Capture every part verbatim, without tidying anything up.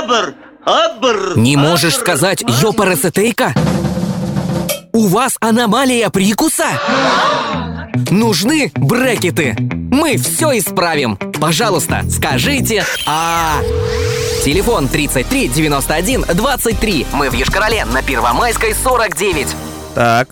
Абр, абр. Не можешь сказать ёпарасетейка? У вас аномалия прикуса? Нужны брекеты. Мы все исправим. Пожалуйста, скажите «А». Телефон тридцать три девяносто один двадцать три. Мы в Йошкар-Оле на Первомайской сорок девять. Так.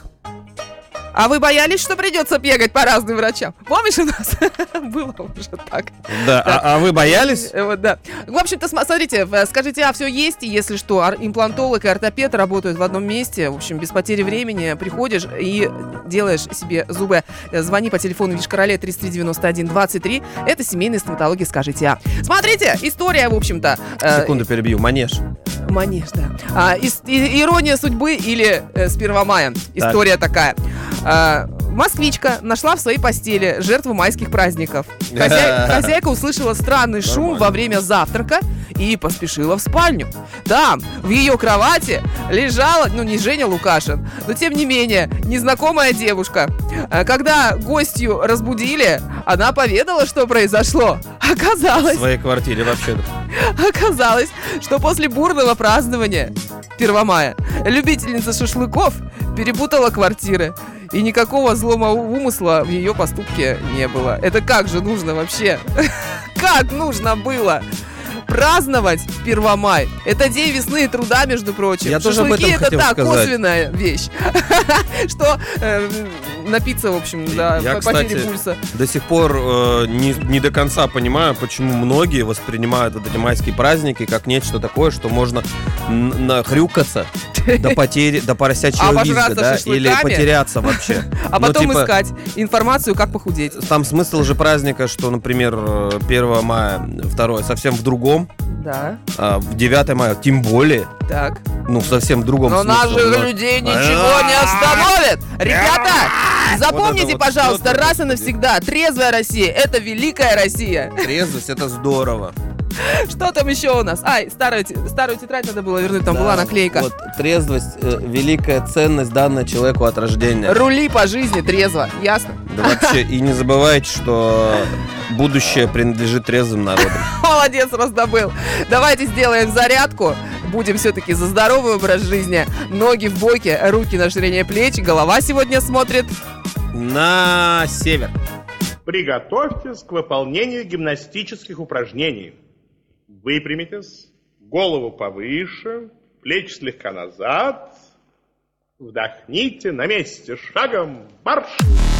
А вы боялись, что придется бегать по разным врачам? Помнишь, у нас было уже так? Да, а, а вы боялись? Э, Вот, да. В общем-то, см- смотрите, в- скажите, а все есть, и если что, ор- имплантолог и ортопед работают в одном месте. В общем, без потери времени приходишь и делаешь себе зубы. Э, Звони по телефону Йошкар-Оле тридцать три девяносто один двадцать три. Это семейная стоматология «Скажите а». Смотрите, история, в общем-то. э, Секунду перебью. Манеж. Манеж, да. А, ис- и- ирония судьбы или э, с первого мая. История такая. А, москвичка нашла в своей постели жертву майских праздников. Хозяй- хозяйка услышала странный шум Нормально. во время завтрака и поспешила в спальню. Там, в ее кровати, лежала, ну не Женя Лукашин, но тем не менее, незнакомая девушка. А, Когда гостью разбудили, она поведала, что произошло. В Оказалось, своей квартире вообще. Оказалось, что после бурного празднования первого мая любительница шашлыков перепутала квартиры. И никакого злого умысла в ее поступке не было. Это как же нужно вообще? Как нужно было праздновать первого мая? Это день весны и труда, между прочим. Я тоже об Шашлыки этом это хотел так, сказать. косвенная вещь. Что э, напиться, в общем, до Я, потери кстати, пульса. до сих пор э, не, не до конца понимаю, почему многие воспринимают вот эти майские праздники как нечто такое, что можно н- нахрюкаться до потери, до поросячьего визга, Обожраться да, или шашлыками. потеряться вообще. А Ну, потом типа, искать информацию, как похудеть. Там смысл же праздника, что, например, первого мая, второе совсем в другом, Да, а в девятое мая тем более, так. ну, совсем в другом Но смысле. наших Но- людей ничего не остановит! Ребята, запомните, Вот это вот, пожалуйста, что-то, раз и господи. навсегда, трезвая Россия — это великая Россия. Трезвость — это здорово. Что там еще у нас? Ай, старую, те- старую тетрадь надо было вернуть, там Да, была наклейка. Вот трезвость э, великая ценность, данная человеку от рождения. Рули по жизни трезво, ясно? Да вообще, и не забывайте, что будущее принадлежит трезвым народам. Молодец, раздобыл. Давайте сделаем зарядку. Будем все-таки за здоровый образ жизни. Ноги в боки, руки на ширине плеч. Голова сегодня смотрит. На север. Приготовьтесь к выполнению гимнастических упражнений. Выпрямитесь, голову повыше, плечи слегка назад. Вдохните на месте, шагом марш!